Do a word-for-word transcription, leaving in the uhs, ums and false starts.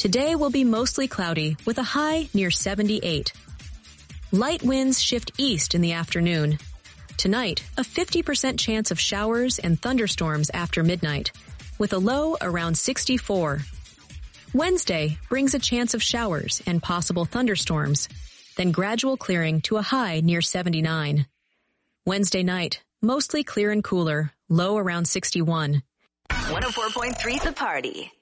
Today will be mostly cloudy with a high near seventy-eight. Light winds shift east in the afternoon. Tonight, a fifty percent chance of showers and thunderstorms after midnight, with a low around sixty-four. Wednesday brings a chance of showers and possible thunderstorms, then gradual clearing to a high near seventy-nine. Wednesday night, mostly clear and cooler, low around sixty-one. one oh four point three The Party.